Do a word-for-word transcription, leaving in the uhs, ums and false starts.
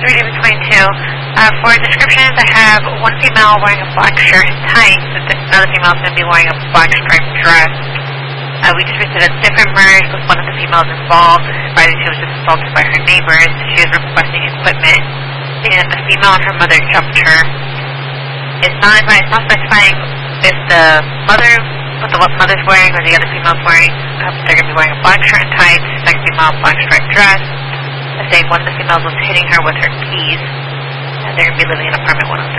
reading between two. Uh, for descriptions, I have one female wearing a black shirt and tights, and another female is going to be wearing a black striped dress. Uh, we just received a different merge with one of the females involved, despite that she was just assaulted by her neighbors. She was requesting equipment, and the female and her mother jumped her. It's not, it's not specifying if the mother, what the mother's wearing or the other female's wearing. Um, they're going to be wearing a black shirt and tights, the second female a black striped dress. I say one of the females was hitting her with her keys, and they're going to be living in apartment one oh three.